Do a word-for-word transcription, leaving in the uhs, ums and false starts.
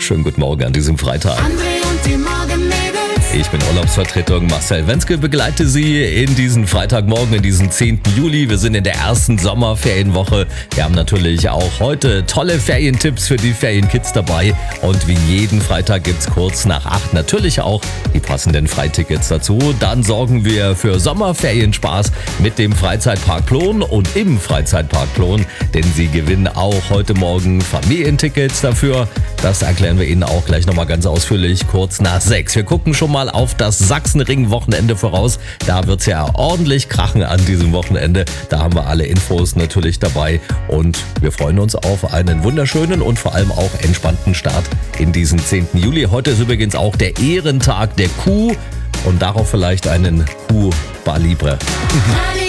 Schönen guten Morgen an diesem Freitag. André und die Morgenmädels. Ich bin Urlaubsvertretung Marcel Wenzke, begleite Sie in diesen Freitagmorgen, in diesen zehnten Juli. Wir sind in der ersten Sommerferienwoche. Wir haben natürlich auch heute tolle Ferientipps für die Ferienkids dabei. Und wie jeden Freitag gibt's kurz nach acht natürlich auch die passenden Freitickets dazu. Dann sorgen wir für Sommerferienspaß mit dem Freizeitpark Plon und im Freizeitpark Plon. Denn Sie gewinnen auch heute Morgen Familientickets dafür. Das erklären wir Ihnen auch gleich nochmal ganz ausführlich kurz nach sechs. Wir gucken schon mal auf das Sachsenring-Wochenende voraus. Da wird's ja ordentlich krachen an diesem Wochenende. Da haben wir alle Infos natürlich dabei und wir freuen uns auf einen wunderschönen und vor allem auch entspannten Start in diesen zehnten Juli. Heute ist übrigens auch der Ehrentag der Kuh und darauf vielleicht einen Kuh Bar Libre.